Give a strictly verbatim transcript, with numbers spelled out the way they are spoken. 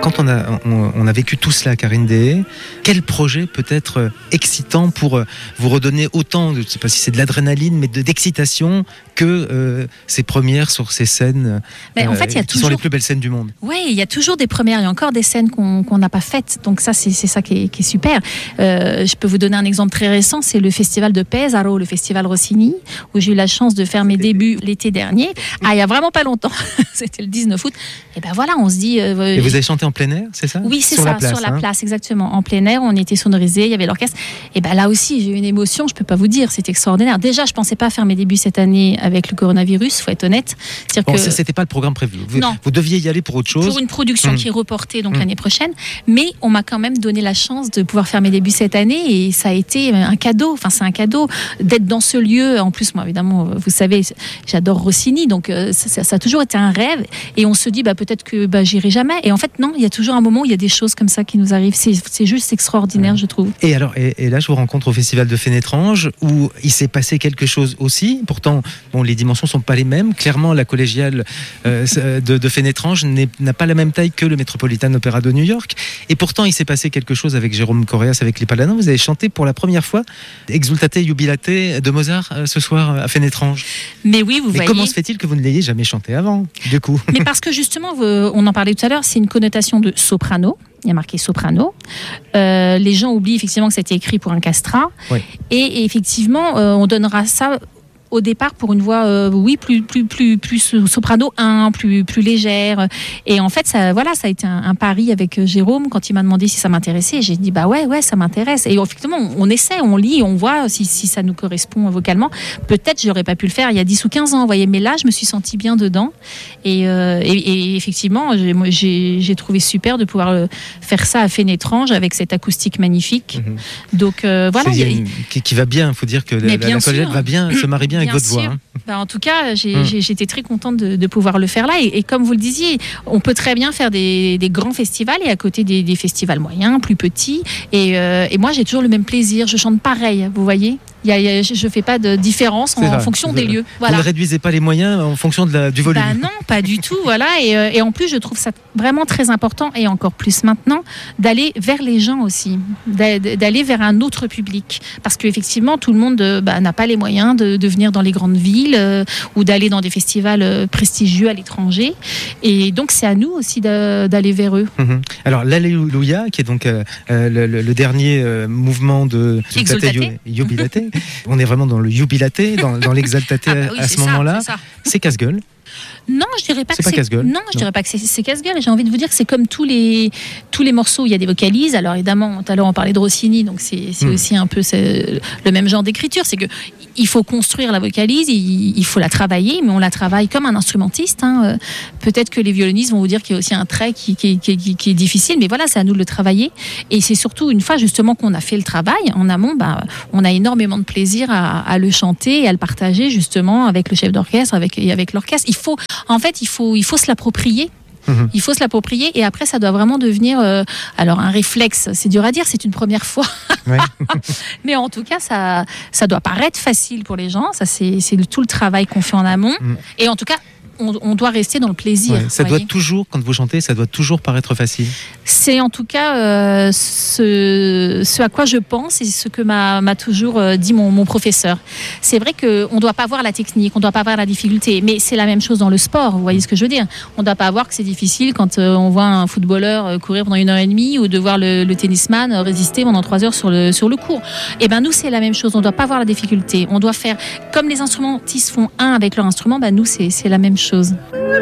Quand on a, on, on a vécu tout cela, Karine Deshaies, quel projet peut être excitant pour vous redonner autant, je ne sais pas si c'est de l'adrénaline, mais de, d'excitation que euh, ces premières sur ces scènes mais en fait, il y a qui toujours... sont les plus belles scènes du monde. Oui, il y a toujours des premières, il y a encore des scènes qu'on qu'on n'a pas faites, donc ça c'est, c'est ça qui est, qui est super. Euh, je peux vous donner un exemple très récent, c'est le festival de Pesaro, le festival Rossini, où j'ai eu la chance de faire mes débuts l'été dernier, ah il y a vraiment pas longtemps, c'était le dix-neuf août, et ben voilà, on se dit... Euh, et vous avez chanté en plein air, c'est ça? Oui, c'est sur ça, la place, sur la hein. place, exactement, en plein air, on était sonorisés, il y avait l'orchestre, et ben là aussi j'ai eu une émotion, je peux pas vous dire, c'est extraordinaire. Déjà, je pensais pas faire mes débuts cette année avec le coronavirus, faut être honnête. C'est-à-dire Bon, que... ça, c'était pas le programme prévu. Vous, Non. vous deviez y aller pour autre chose. Pour une production Mmh. qui est reportée donc Mmh. l'année prochaine, mais on m'a quand même donné la chance de pouvoir faire mes débuts cette année et ça a été un cadeau. Enfin, c'est un cadeau d'être dans ce lieu. En plus, moi, évidemment, vous savez, j'adore Rossini, donc euh, ça, ça a toujours été un rêve. Et on se dit, bah peut-être que bah, j'irai jamais. Et en fait, non, il y a toujours un moment où il y a des choses comme ça qui nous arrivent. C'est, c'est juste extraordinaire, mmh. je trouve. Et alors, et, et là, je vous rencontre au Festival de Fénétrange où il s'est passé quelque chose aussi. Pourtant, bon, les dimensions sont pas les mêmes. Clairement, la collégiale euh, de, de Fénétrange n'est, n'a pas la même taille que le Metropolitan Opera de New York. Et pourtant, il s'est passé quelque chose avec Jérôme Correas, avec les Paladins. Vous avez chanté pour la première fois Exultate Jubilate de Mozart euh, ce soir à Fénétrange. Mais oui, vous Mais voyez. comment se fait-il que vous ne l'ayez jamais chanté avant, du coup? Mais parce que justement, on en parlait tout à l'heure, c'est une connotation de soprano. Il y a marqué soprano. Euh, les gens oublient effectivement que c'était écrit pour un castrat. Oui. Et, et effectivement, euh, on donnera ça au départ pour une voix, euh, oui, plus plus plus plus soprano un, plus plus légère. Et en fait, ça, voilà, ça a été un, un pari avec Jérôme quand il m'a demandé si ça m'intéressait. J'ai dit bah ouais, ouais, ça m'intéresse. Et effectivement, on essaie, on lit, on voit si, si ça nous correspond vocalement. Peut-être j'aurais pas pu le faire il y a dix ou quinze ans, vous voyez. Mais là, je me suis sentie bien dedans. Et, euh, et, et effectivement, j'ai, j'ai, j'ai trouvé super de pouvoir faire ça à Fénétrange avec cette acoustique magnifique. Mm-hmm. Donc euh, voilà, c'est, il y a une, qui, qui va bien. Il faut dire que la, la collégiale va bien, se marie bien. Avec Bien votre sûr. voix. Hein. Bah, en tout cas, j'ai, mmh. j'ai, j'étais très contente de, de pouvoir le faire là. Et, et comme vous le disiez, on peut très bien faire des, des grands festivals et à côté des, des festivals moyens, plus petits. Et, euh, et moi, j'ai toujours le même plaisir. Je chante pareil, vous voyez. Il y a, il y a, je ne fais pas de différence en, en fonction vous, des lieux. Voilà. Vous ne réduisez pas les moyens en fonction de la, du volume. Bah non, pas du tout. Voilà. Et, euh, et en plus, je trouve ça vraiment très important, et encore plus maintenant, d'aller vers les gens aussi, d'aller vers un autre public. Parce qu'effectivement, tout le monde bah, n'a pas les moyens de, de venir dans les grandes villes euh, ou d'aller dans des festivals euh, prestigieux à l'étranger. Et donc, c'est à nous aussi de, d'aller vers eux. Mmh. Alors, l'Alléluia, qui est donc euh, le, le, le dernier euh, mouvement de Exultate. Jubilate. On est vraiment dans le jubilaté, dans, dans l'exaltaté ah bah oui, à ce moment-là. Ça, c'est, c'est casse-gueule. Non, je dirais pas c'est que pas c'est casse-gueule. Non, je non. dirais pas que c'est, c'est casse-gueule. J'ai envie de vous dire que c'est comme tous les tous les morceaux. Il y a des vocalises. Alors évidemment, tout à l'heure on parlait de Rossini, donc c'est, c'est mmh. aussi un peu c'est, le même genre d'écriture. C'est que il faut construire la vocalise, il, il faut la travailler, mais on la travaille comme un instrumentiste. Hein. Peut-être que les violonistes vont vous dire qu'il y a aussi un trait qui, qui, qui, qui, qui est difficile, mais voilà, c'est à nous de le travailler. Et c'est surtout une fois justement qu'on a fait le travail en amont, bah, on a énormément de plaisir à, à le chanter et à le partager justement avec le chef d'orchestre, avec et avec l'orchestre. Il faut, en fait, il faut, il faut se l'approprier. Mmh. Il faut se l'approprier et après ça doit vraiment devenir euh, alors un réflexe, c'est dur à dire, c'est une première fois. Ouais. Mais en tout cas ça, ça doit paraître facile pour les gens, ça c'est, c'est tout le travail qu'on fait en amont. Mmh. Et en tout cas On, on doit rester dans le plaisir. Ouais, ça doit toujours, quand vous chantez, ça doit toujours paraître facile. C'est en tout cas euh, ce, ce à quoi je pense et ce que m'a, m'a toujours dit mon, mon professeur. C'est vrai qu'on ne doit pas voir la technique, on ne doit pas voir la difficulté, mais c'est la même chose dans le sport, vous voyez ce que je veux dire. On ne doit pas voir que c'est difficile quand euh, on voit un footballeur courir pendant une heure et demie ou de voir le, le tennisman résister pendant trois heures sur le, sur le court. Et ben nous, c'est la même chose, on ne doit pas voir la difficulté. On doit faire, comme les instrumentistes font un avec leur instrument, ben nous, c'est, c'est la même chose. Chose.